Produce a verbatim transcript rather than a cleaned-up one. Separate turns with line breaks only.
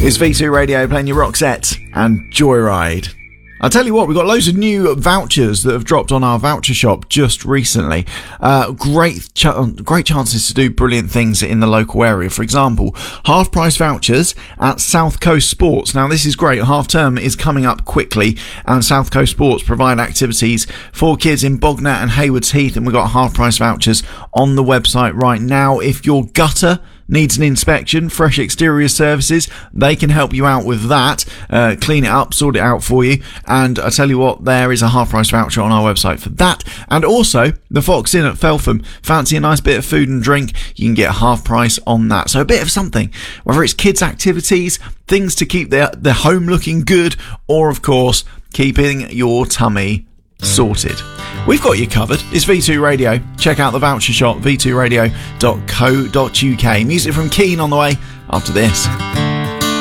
It's V two Radio playing your Roxette and Joyride. I'll tell you what, we've got loads of new vouchers that have dropped on our voucher shop just recently. Uh, great, ch- great chances to do brilliant things in the local area. For example, half price vouchers at South Coast Sports. Now this is great. Half term is coming up quickly and South Coast Sports provide activities for kids in Bognat and Haywards Heath, and we've got half price vouchers on the website right now. If your gutter needs an inspection, Fresh Exterior Services, they can help you out with that, uh, clean it up, sort it out for you. And I tell you what, there is a half price voucher on our website for that. And also the Fox Inn at Feltham, fancy a nice bit of food and drink, you can get a half price on that. So a bit of something, whether it's kids activities, things to keep their, their home looking good, or of course keeping your tummy sorted. We've got you covered. It's V two Radio. Check out the voucher shop, v two radio dot co dot uk. Music from Keane on the way after this.